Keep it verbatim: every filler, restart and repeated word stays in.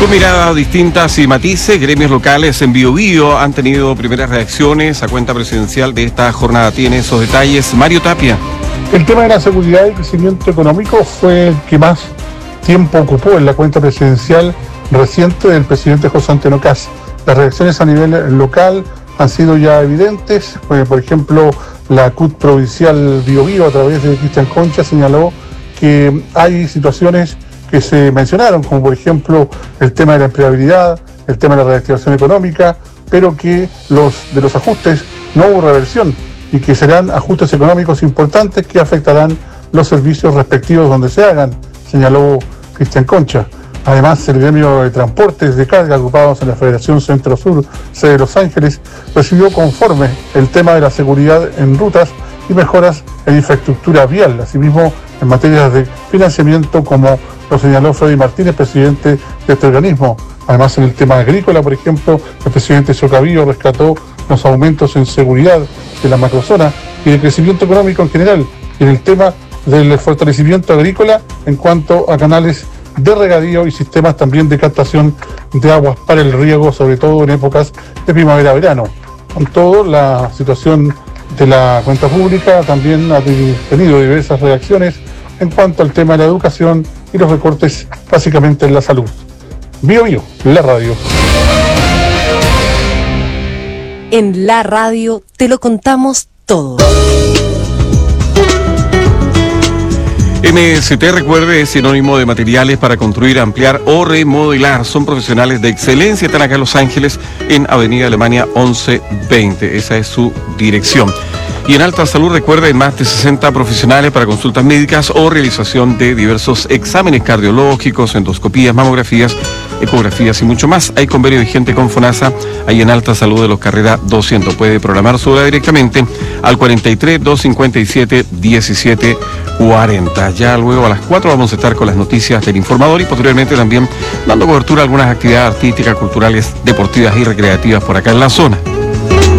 Con miradas distintas y matices, gremios locales en Biobío han tenido primeras reacciones a cuenta presidencial de esta jornada. Tiene esos detalles Mario Tapia. El tema de la seguridad y crecimiento económico fue el que más tiempo ocupó en la cuenta presidencial reciente del presidente José Antonio Kast. Las reacciones a nivel local han sido ya evidentes. Por ejemplo, la C U T provincial Biobío, a través de Cristian Concha, señaló que hay situaciones que se mencionaron, como por ejemplo el tema de la empleabilidad, el tema de la reactivación económica, pero que los de los ajustes no hubo reversión y que serán ajustes económicos importantes que afectarán los servicios respectivos donde se hagan, señaló Cristian Concha. Además, el gremio de transportes de carga agrupados en la Federación Centro-Sur, sede de Los Ángeles, recibió conforme el tema de la seguridad en rutas y mejoras en infraestructura vial, asimismo en materias de financiamiento, como lo señaló Freddy Martínez, presidente de este organismo. Además, en el tema agrícola, por ejemplo, el presidente Socavío rescató los aumentos en seguridad de la macrozona y el crecimiento económico en general, y en el tema del fortalecimiento agrícola en cuanto a canales de regadío y sistemas también de captación de aguas para el riego, sobre todo en épocas de primavera-verano. Con todo, la situación de la cuenta pública también ha tenido diversas reacciones en cuanto al tema de la educación y los recortes básicamente en la salud. Bio Bio, la radio. En la radio te lo contamos todo. M S T, recuerde, es sinónimo de materiales para construir, ampliar o remodelar. Son profesionales de excelencia. Están acá en Los Ángeles, en Avenida Alemania once veinte. Esa es su dirección. Y en Alta Salud, recuerde, hay más de sesenta profesionales para consultas médicas o realización de diversos exámenes cardiológicos, endoscopías, mamografías, ecografías y mucho más. Hay convenio vigente con FONASA, ahí en Alta Salud de los Carrera doscientos. Puede programar su hora directamente al cuarenta y tres, doscientos cincuenta y siete, diecisiete cuarenta. Ya luego a las cuatro vamos a estar con las noticias del informador y posteriormente también dando cobertura a algunas actividades artísticas, culturales, deportivas y recreativas por acá en la zona.